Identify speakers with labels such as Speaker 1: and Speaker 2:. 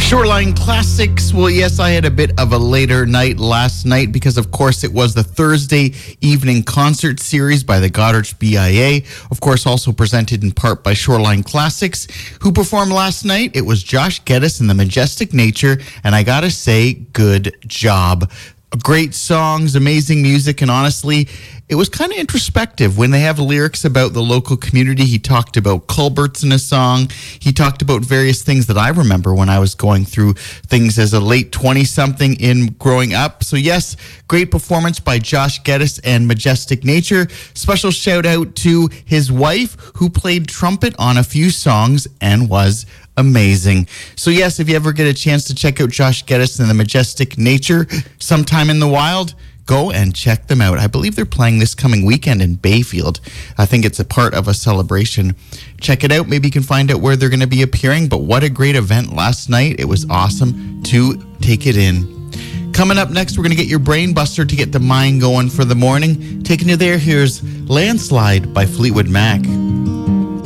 Speaker 1: Shoreline Classics. Well, yes, I had a bit of a later night last night because, of course, it was the Thursday evening concert series by the Goddard BIA. Of course, also presented in part by Shoreline Classics. Who performed last night? It was Josh Geddes and the Majestic Nature, and I gotta say, good job. Great songs, amazing music, and honestly, it was kind of introspective when they have lyrics about the local community. He talked about culverts in a song. He talked about various things that I remember when I was going through things as a late 20-something in growing up. So yes, great performance by Josh Geddes and Majestic Nature. Special shout out to his wife who played trumpet on a few songs and was amazing. So yes, if you ever get a chance to check out Josh Geddes and the Majestic Nature sometime in the wild, go and check them out. I believe they're playing this coming weekend in Bayfield. I think it's a part of a celebration. Check it out. Maybe you can find out where they're going to be appearing. But what a great event last night. It was awesome to take it in. Coming up next, we're going to get your brain buster to get the mind going for the morning. Taking you there, here's Landslide by Fleetwood Mac.